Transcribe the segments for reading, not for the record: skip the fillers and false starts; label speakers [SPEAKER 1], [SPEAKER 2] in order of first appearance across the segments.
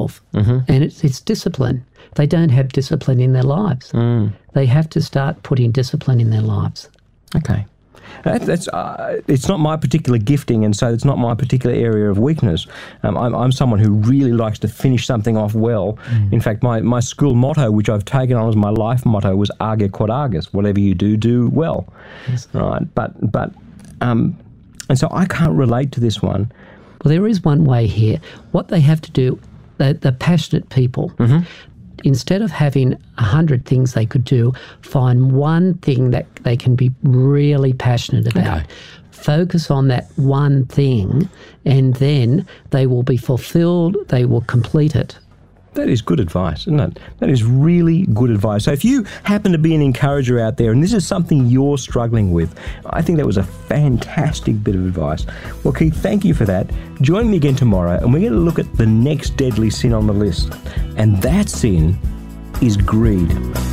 [SPEAKER 1] themselves. And it's discipline. They don't have discipline in their lives. They have to start putting discipline in their lives.
[SPEAKER 2] Okay. It's not my particular gifting, and so it's not my particular area of weakness. I'm someone who really likes to finish something off well. In fact, my school motto, which I've taken on as my life motto, was Age Quod Agis, whatever you do, do well.
[SPEAKER 1] Yes.
[SPEAKER 2] Right? And so I can't relate to this one.
[SPEAKER 1] Well, there is one way here. What they have to do, the passionate people, instead of having 100 things they could do, find one thing that they can be really passionate about.
[SPEAKER 2] Okay.
[SPEAKER 1] Focus on that one thing, and then they will be fulfilled, they will complete it.
[SPEAKER 2] That is good advice, isn't it? That is really good advice. So if you happen to be an encourager out there and this is something you're struggling with, I think that was a fantastic bit of advice. Well, Keith, thank you for that. Join me again tomorrow and we're going to look at the next deadly sin on the list. And that sin is greed.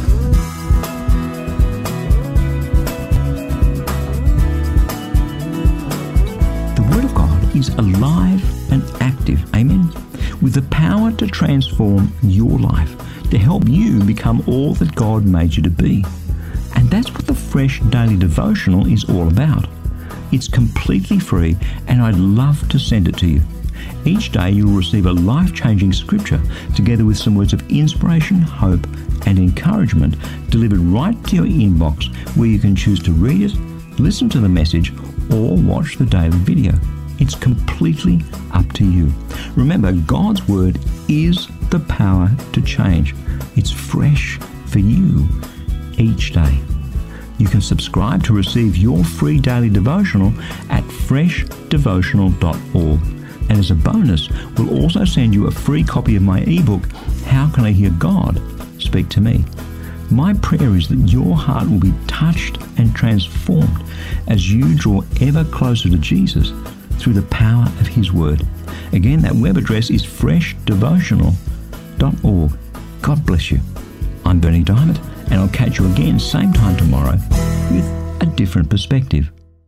[SPEAKER 3] The Word of God is alive and active. Amen. With the power to transform your life, to help you become all that God made you to be. And that's what the Fresh Daily Devotional is all about. It's completely free, and I'd love to send it to you. Each day you'll receive a life-changing scripture together with some words of inspiration, hope, and encouragement delivered right to your inbox, where you can choose to read it, listen to the message, or watch the daily video. It's completely up to you. Remember, God's Word is the power to change. It's fresh for you each day. You can subscribe to receive your free daily devotional at freshdevotional.org. And as a bonus, we'll also send you a free copy of my ebook, How Can I Hear God Speak to Me? My prayer is that your heart will be touched and transformed as you draw ever closer to Jesus through the power of His Word. Again, that web address is freshdevotional.org. God bless you. I'm Berni Dymet, and I'll catch you again same time tomorrow with a different perspective.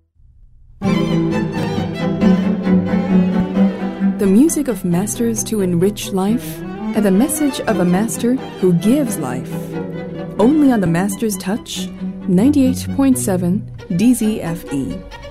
[SPEAKER 4] The music of masters to enrich life, and the message of a master who gives life. Only on the Master's Touch, 98.7 DZFE.